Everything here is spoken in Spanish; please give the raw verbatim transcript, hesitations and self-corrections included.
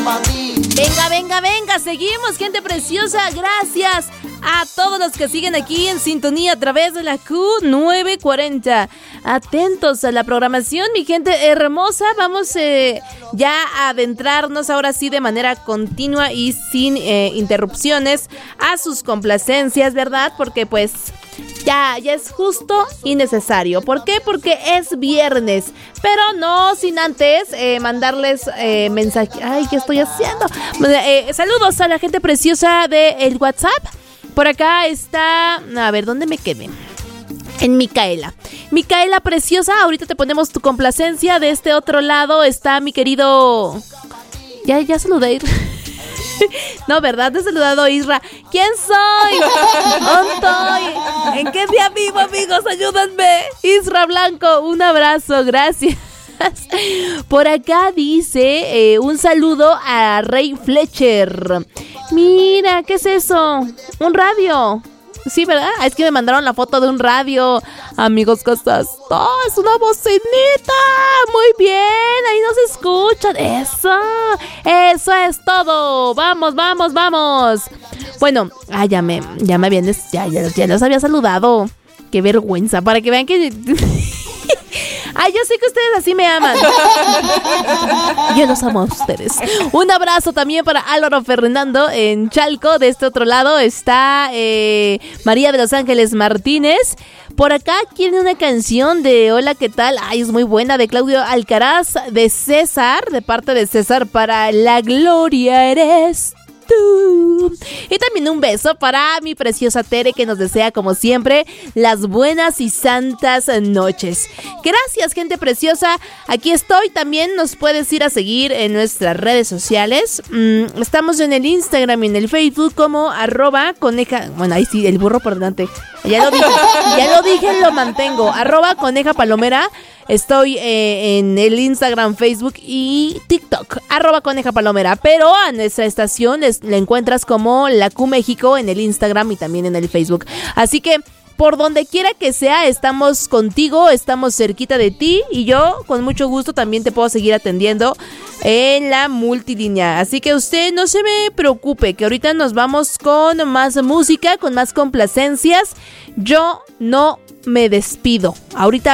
Venga, venga, venga, seguimos, gente preciosa. Gracias a todos los que siguen aquí en sintonía a través de la Q nueve cuarenta. Atentos a la programación, mi gente hermosa. Vamos eh, ya a adentrarnos ahora sí de manera continua y sin eh, interrupciones a sus complacencias, ¿verdad? Porque pues ya, ya es justo y necesario. ¿Por qué? Porque es viernes. Pero no sin antes eh, mandarles eh, mensaje. Ay, ¿qué estoy haciendo? Eh, saludos a la gente preciosa del WhatsApp. Por acá está... A ver, ¿dónde me quedé? En Micaela. Micaela preciosa, ahorita te ponemos tu complacencia. De este otro lado está mi querido... Ya, ya saludé. No, ¿verdad? Te he saludado, Isra. ¿Quién soy? ¿Dónde estoy? ¿En qué día vivo, amigos? Ayúdenme. Isra Blanco, un abrazo, gracias. Por acá dice eh, un saludo a Rey Fletcher. Mira, ¿qué es eso? Un radio. Sí, ¿verdad? Es que me mandaron la foto de un radio. Amigos, ¿qué es esto? Es una bocinita. Muy bien, ahí nos escuchan. Eso, eso es todo. Vamos, vamos, vamos. Bueno, ah, ya me, ya me habían, ya, ya, ya los había saludado. Qué vergüenza, para que vean que... Ay, yo sé que ustedes así me aman. Yo los amo a ustedes. Un abrazo también para Álvaro Fernando en Chalco. De este otro lado está eh, María de los Ángeles Martínez. Por acá quiere una canción de Hola, ¿qué tal? Ay, es muy buena, de Claudio Alcaraz, de César, de parte de César, para La Gloria Eres tú. Y también un beso para mi preciosa Tere, que nos desea como siempre las buenas y santas noches. Gracias, gente preciosa. Aquí estoy. También nos puedes ir a seguir en nuestras redes sociales. mm, Estamos en el Instagram y en el Facebook como arroba coneja. Bueno, ahí sí, el burro por delante. Ya lo dije, ya lo dije, lo mantengo. Arroba coneja palomera. Estoy eh, en el Instagram, Facebook y TikTok, arroba coneja palomera. Pero a nuestra estación les, la encuentras como La Q México en el Instagram y también en el Facebook. Así que por donde quiera que sea, estamos contigo, estamos cerquita de ti. Y yo con mucho gusto también te puedo seguir atendiendo en la multilínea. Así que usted no se me preocupe, que ahorita nos vamos con más música, con más complacencias. Yo no me despido. Ahorita